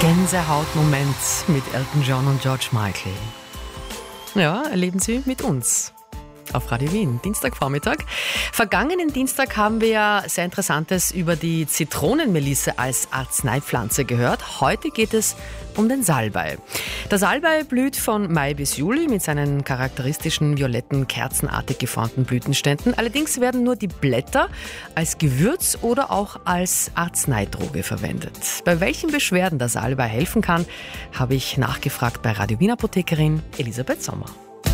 Gänsehautmoment mit Elton John und George Michael. Ja, erleben Sie mit uns auf Radio Wien, Dienstagvormittag. Vergangenen Dienstag haben wir ja sehr Interessantes über die Zitronenmelisse als Arzneipflanze gehört. Heute geht es um den Salbei. Der Salbei blüht von Mai bis Juli mit seinen charakteristischen violetten, kerzenartig geformten Blütenständen. Allerdings werden nur die Blätter als Gewürz oder auch als Arzneidroge verwendet. Bei welchen Beschwerden der Salbei helfen kann, habe ich nachgefragt bei Radio Wien Apothekerin Elisabeth Sommer.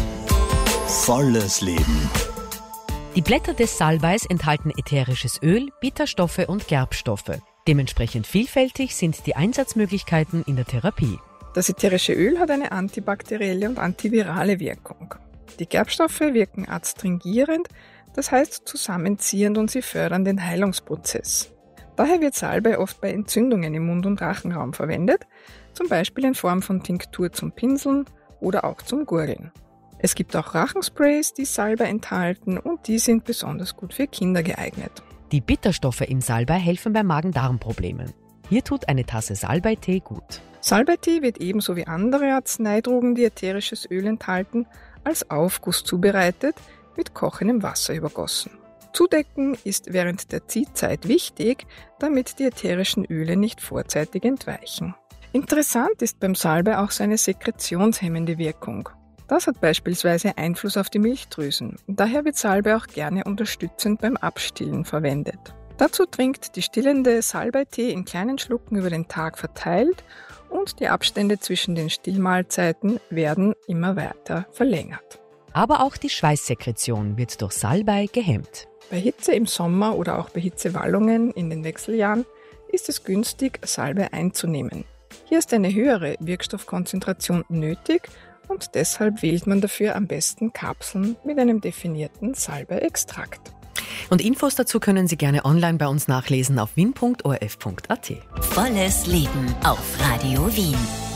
Volles Leben. Die Blätter des Salbeis enthalten ätherisches Öl, Bitterstoffe und Gerbstoffe. Dementsprechend vielfältig sind die Einsatzmöglichkeiten in der Therapie. Das ätherische Öl hat eine antibakterielle und antivirale Wirkung. Die Gerbstoffe wirken adstringierend, das heißt zusammenziehend, und sie fördern den Heilungsprozess. Daher wird Salbei oft bei Entzündungen im Mund- und Rachenraum verwendet, zum Beispiel in Form von Tinktur zum Pinseln oder auch zum Gurgeln. Es gibt auch Rachensprays, die Salbei enthalten, und die sind besonders gut für Kinder geeignet. Die Bitterstoffe im Salbei helfen bei Magen-Darm-Problemen. Hier tut eine Tasse Salbeitee gut. Salbeitee wird ebenso wie andere Arzneidrogen, die ätherisches Öl enthalten, als Aufguss zubereitet, mit kochendem Wasser übergossen. Zudecken ist während der Ziehzeit wichtig, damit die ätherischen Öle nicht vorzeitig entweichen. Interessant ist beim Salbei auch seine sekretionshemmende Wirkung. Das hat beispielsweise Einfluss auf die Milchdrüsen. Daher wird Salbei auch gerne unterstützend beim Abstillen verwendet. Dazu trinkt die stillende Salbeitee in kleinen Schlucken über den Tag verteilt, und die Abstände zwischen den Stillmahlzeiten werden immer weiter verlängert. Aber auch die Schweißsekretion wird durch Salbei gehemmt. Bei Hitze im Sommer oder auch bei Hitzewallungen in den Wechseljahren ist es günstig, Salbei einzunehmen. Hier ist eine höhere Wirkstoffkonzentration nötig, und deshalb wählt man dafür am besten Kapseln mit einem definierten Salbei-Extrakt. Und Infos dazu können Sie gerne online bei uns nachlesen auf wien.orf.at. Volles Leben auf Radio Wien.